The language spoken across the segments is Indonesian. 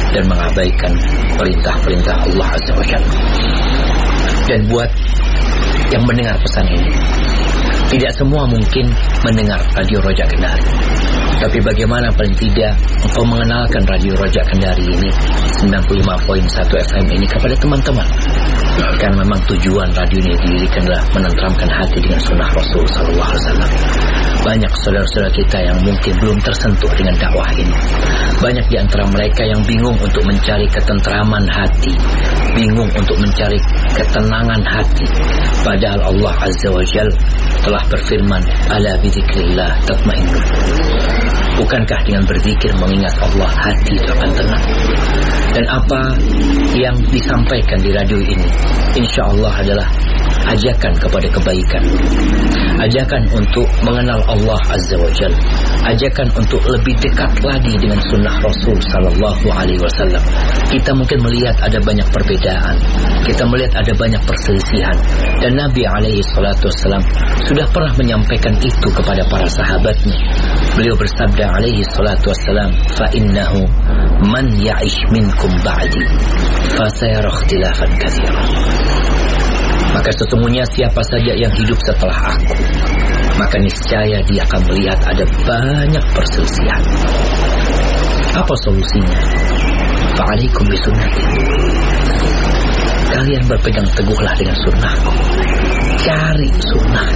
dan mengabaikan perintah-perintah Allah Azza wa Jalla. Dan buat yang mendengar pesan ini, tidak semua mungkin mendengar Radio Raja Kendari, tapi bagaimana paling tidak engkau mengenalkan Radio Raja Kendari ini 95.1 FM ini kepada teman-teman. Karena memang tujuan radio ini didirikan adalah menenteramkan hati dengan sunnah Rasul sallallahu alaihi wasallam. Banyak saudara-saudara kita yang mungkin belum tersentuh dengan dakwah ini. Banyak di antara mereka yang bingung untuk mencari ketentraman hati, bingung untuk mencari ketenangan hati. Padahal Allah Azza wa Jalla telah berfirman, ala bidzikrillah tatmainnul qulub. Bukankah dengan berzikir mengingat Allah hati itu akan tenang? Dan apa yang disampaikan di radio ini insya Allah adalah ajakan kepada kebaikan, ajakan untuk mengenal Allah Azza wa Jalla, ajakan untuk lebih dekat lagi dengan sunnah Rasul sallallahu alaihi wasallam. Kita mungkin melihat ada banyak perbedaan, kita melihat ada banyak perselisihan, dan Nabi alaihi salatu wasallam sudah pernah menyampaikan itu kepada para sahabatnya. Beliau bersabda alaihi salatu wasallam, fa innahu man ya'ish minkum ba'di fa sayara ikhtilafan katsiran. Maka sesungguhnya siapa saja yang hidup setelah aku, maka niscaya dia akan melihat ada banyak perselisihan. Apa solusinya? Fa'alaikum bisunnati. Kalian berpegang teguhlah dengan sunnahku. Cari sunnah.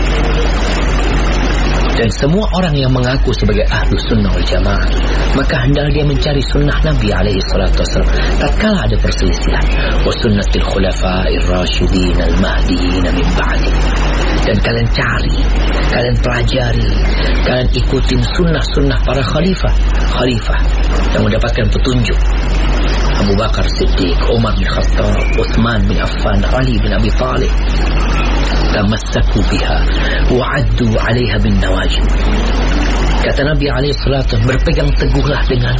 Dan semua orang yang mengaku sebagai ahlu sunnah wal jamaah, maka hendaklah dia mencari sunnah Nabi alaihi salatu wasallam tatkala ada perselisihan. Wa sunnatil khulafa'ir rasyidin al-mahdiyyin min ba'di. Dan kalian cari, kalian pelajari, kalian ikutin sunnah-sunnah para khalifah yang mendapatkan petunjuk. Abu Bakar Siddiq, Umar bin Khattab, Utsman bin Affan, Ali bin Abi Thalib. Tamassaku biha wa'addu 'alaiha bin nawajib. Kata Nabi alaihi salatu, berpegang teguhlah dengan.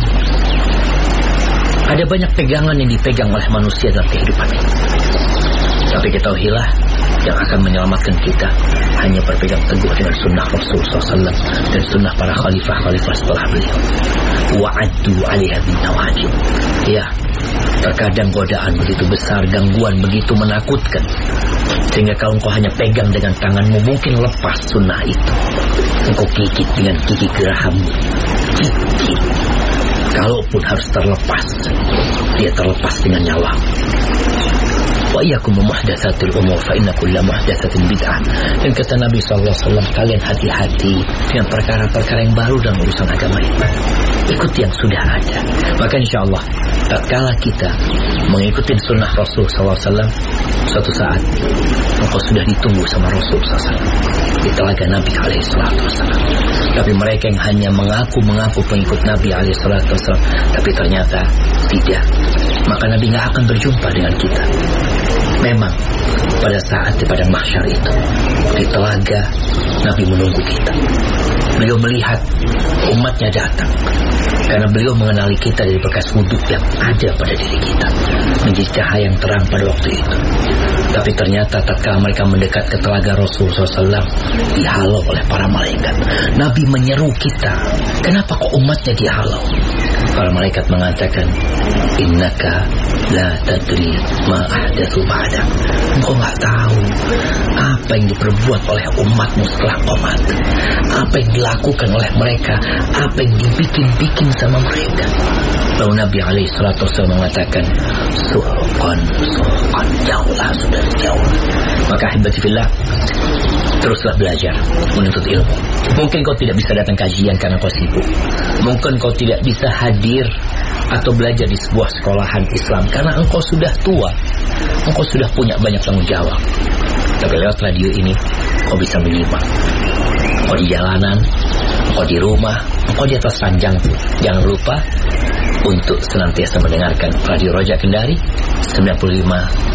Ada banyak pegangan yang dipegang oleh manusia dalam kehidupan ini, tapi ketahuilah yang akan menyelamatkan kita hanya berpegang teguh dengan sunnah Rasul SAW dan sunnah para khalifah-khalifah setelah beliau. Wa'addu 'alaiha bin nawajib. Ya, terkadang godaan begitu besar, gangguan begitu menakutkan, sehingga kalau engkau hanya pegang dengan tanganmu, mungkin lepas sunnah itu. Engkau gigit dengan gigi geraham, gigit. Kalaupun harus terlepas, dia terlepas dengan nyawa. Wa iyyakum muhdatsatil umur fa inna kulla muhdatsatin bid'ah. Dan kata Nabi sallallahu alaihi wasallam, kalian hati-hati dengan perkara-perkara yang baru dalam urusan agama ini. Ikuti yang sudah ada. Maka insyaallah tatkala kita mengikuti sunnah Rasul sallallahu alaihi wasallam, suatu saat engkau sudah ditunggu sama Rasul sallallahu alaihi wasallam di telaga Nabi alaihi salatu wasallam. Tapi mereka yang hanya mengaku pengikut Nabi alaihi salatu wasallam, tapi ternyata tidak, maka Nabi enggak akan berjumpa dengan kita. Memang pada saat di padang mahsyar itu, di telaga, Nabi menunggu kita. Beliau melihat umatnya datang, karena beliau mengenali kita dari bekas wudhu yang ada pada diri kita, menjadi cahaya yang terang pada waktu itu. Tapi ternyata tatkala mereka mendekat ke telaga Rasul SAW, dihalau oleh para malaikat. Nabi menyeru kita, kenapa kok umatnya dihalau? Para malaikat mengatakan, innaka la tadri ma ahdatsu ba'dak. Engkau enggak tahu apa yang diperbuat oleh umatmu setelah kau mati, apa yang dilakukan oleh mereka, apa yang dibikin-bikin sama mereka. Lalu Nabi alaihi salatu wasallam mengatakan, suhqan, jauhlah, sudah jauh. Maka ahibati fillah, teruslah belajar, menuntut ilmu. Mungkin kau tidak bisa datang kajian karena kau sibuk. Mungkin kau tidak bisa hadir atau belajar di sebuah sekolahan Islam karena engkau sudah tua, engkau sudah punya banyak tanggung jawab. Tapi lewat radio ini kau bisa menyimak. Kau di jalanan, kau di rumah, kau di atas ranjang pun, jangan lupa untuk senantiasa mendengarkan Radio Raja Kendari 95.1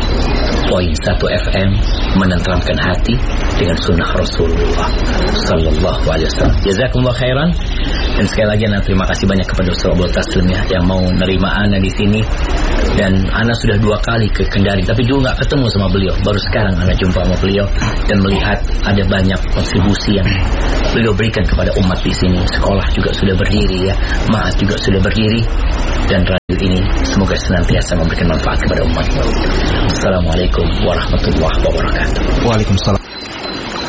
FM, menenteramkan hati dengan sunnah Rasulullah sallallahu alaihi wasallam. Jazakumullah khairan. Dan sekali lagi terima kasih banyak kepada Ustaz Abdul Taslim yang mau nerima ana di sini Dan Ana sudah 2 kali ke Kendari, tapi dulu nggak ketemu sama beliau. Baru sekarang Ana jumpa sama beliau dan melihat ada banyak kontribusi yang beliau berikan kepada umat di sini. Sekolah juga sudah berdiri ya, ma'had juga sudah berdiri, dan radio ini semoga senantiasa memberikan manfaat kepada umat. Assalamualaikum warahmatullahi wabarakatuh. Waalaikumsalam.